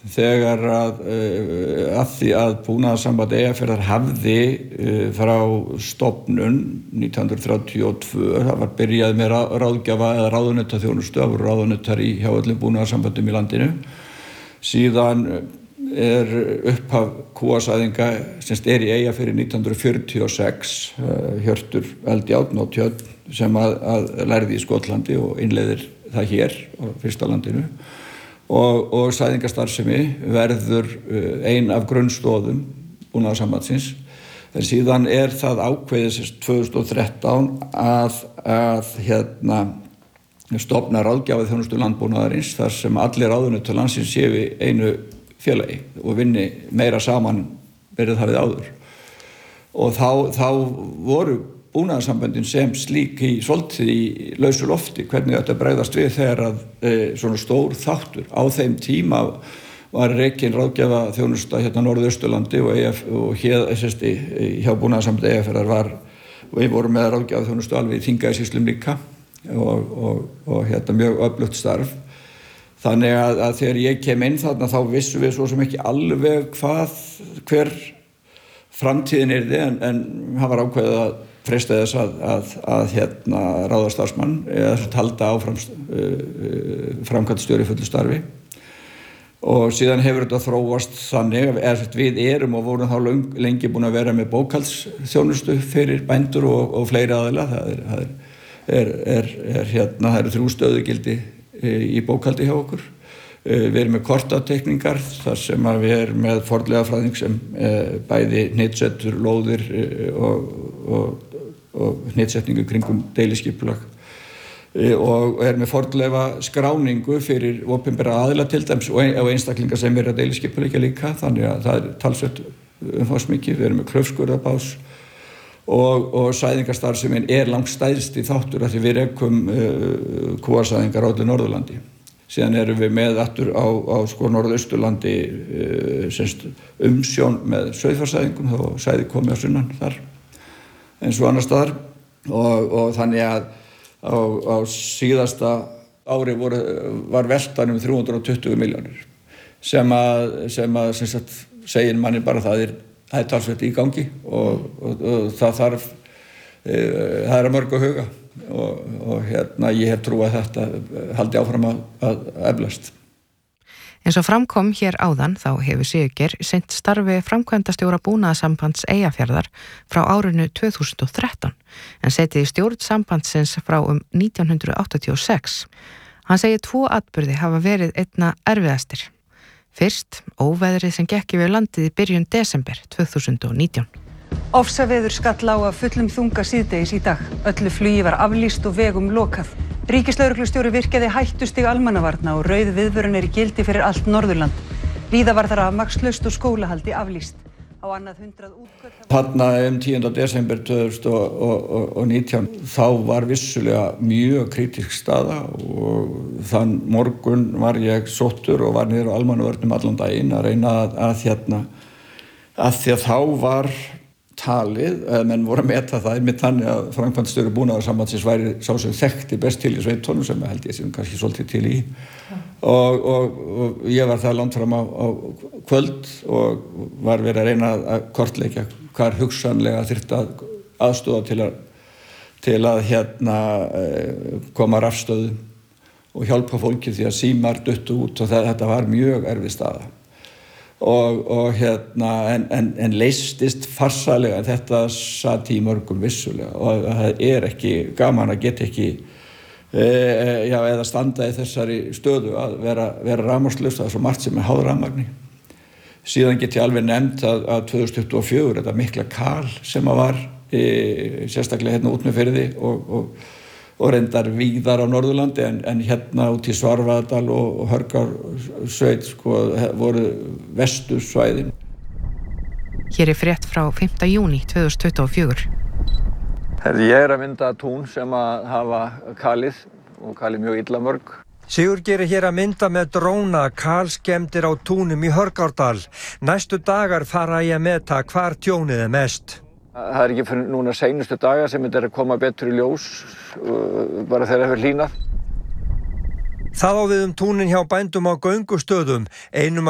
þegar að því að Búnaðarsamband Eyjafjarðar hafði frá stofnun 1932, það var byrjað með ráðgjafa eða ráðuneytaþjónustu, það voru ráðuneytar hjá öllum búnaðarsamböndum í landinu. Síðan upphaf kúasæðinga sem í Eyjafirði 1946, Hjörtur Eldjárn og Tjörn sem að lærði í Skotlandi og innleiðir það hér á fyrsta landinu. Og sæðingastarfsemi verður ein af grunnstoðum Búnaðarsambandsins. En síðan það ákveðið 2013 að stofna ráðgjafaþjónustu landbúnaðarins þar sem allir ráðuneytar landsins séu í einu félagi og vinni meira saman verið það við áður. Og þá voru Búnaðarsamböndin sem slík svolítið í lausu lofti, hvernig þetta bregðast við þegar að svona stór þáttur. Á þeim tíma var rekin ráðgjafaþjónusta Norðausturlandi og hjá Búnaðarsambandi Eyjafjarðar var, og við vorum með ráðgjafaþjónustu alveg í Þingeyjarsýslum líka og mjög öflugt starf. Þannig að þegar ég kem inn þarna þá vissum við svo sem ekki alveg hver framtíðin yrði en hann var ákveðið að freista þess að ráða starfsmann eða halda áfram framkvæmdastjóri í fullu starfi. Og síðan hefur þetta þróast þannig við erum og vorum þá lengi búin að vera með bókhaldsþjónustu fyrir bændur og fleiri aðila. Það eru 3 stöðugildi í bókhaldi hjá okkur. Við erum með kortateikningar þar sem við erum með fornleifafræðing sem bæði hnitsetur, lóðir og hnitsetningu kringum deiliskipulag og með fornleifaskráningu fyrir opinbera aðila til dæmis og einstaklingar sem eru að deiliskipuleggja líka, þannig að það talsvert umfangsmikið. Við erum með klaufskurðarbás og sæðingastarfsemin langstærsti þáttur af því við rekum kúasæðingar á öllu Norðurlandi. Síðan erum við með aftur á Norðausturlandi umsjón með sauðfjársæðingum og sæði komið á sunnan þar eins og annars staðar og þannig að á síðasta ári var veltan 320 milljónir sem segir manni bara það er talsvert í gangi og það er að mörgu að huga og ég hef trú að þetta haldi áfram að eflast. Eins og framkom hér áðan þá hefur Sigurgeir sinnt starfi framkvæmdastjóra Búnaðarsambands Eyjafjarðar frá árinu 2013 en setið í stjórn sambandsins frá 1986. Hann segir 2 atburði hafa verið einna erfiðastir. Fyrst, óveðrið sem gekk yfir landið í byrjun desember 2019. Ofsaveður skall á af fullum þunga síðdegis í dag. Öllu flugi var aflýst og vegum lokað. Ríkislögreglustjóri virkjaði hættustig almannavarna og rauð viðvörun í gildi fyrir allt Norðurland. Víða var þar rafmagnslaust og skólahaldi aflýst. Á annað 100 útköll. Þarna 10. desember 2019 þá var vissulega mjög kritísk staða og þann morgun var ég sóttur og var niður á almannavörnum allan daginn að reyna að því að þá var talið, eða menn voru að meta það einmitt þannig að framkvæmdastjóri Búnaðarsambandsins væri sá sem þekkti best til í sveitunum sem held ég sem kannski svolítið til í og ég var það langt fram á kvöld og var verið að reyna að kortleggja hvar hugsanlega þyrfti að aðstoða til að koma rafstöðu og hjálpa fólki því að símar duttu út og þetta var mjög erfið staða. En leystist farsalega en þetta sat í mörgum vissulega og það ekki gaman að geta ekki eða standa í þessari stöðu að vera rafmagnslaust. Það svo margt sem háð rafmagni. Síðan get ég alveg nefnt að 2024 þetta mikla kal sem var sérstaklega út með firði og reyndar víðar á Norðurlandi en hérna út í Svarfaðardal og Hörgársveit voru vestursvæðin. Hér frétt frá 5. júní 2024. Ég að mynda tún sem að hafa kalið og kalið mjög illa mörg. Sigurgeir hér að mynda með dróna kalskemmdir á túnum í Hörgárdal. Næstu dagar fara ég að meta hvar tjónið mest. Það ekki fyrir núna seinustu daga sem þetta að koma betur í ljós bara þegar það hefur hlýnað. Það á við túnin hjá bændum á göngustöðum, einum